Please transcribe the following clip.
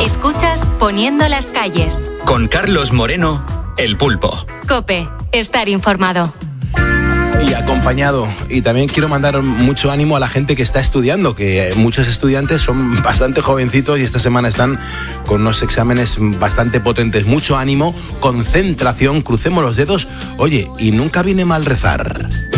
Escuchas Poniendo las calles. Con Carlos Moreno, El Pulpo. COPE, estar informado. Y acompañado. Y también quiero mandar mucho ánimo a la gente que está estudiando, que muchos estudiantes son bastante jovencitos y esta semana están con unos exámenes bastante potentes. Mucho ánimo, concentración, crucemos los dedos. Oye, y nunca viene mal rezar.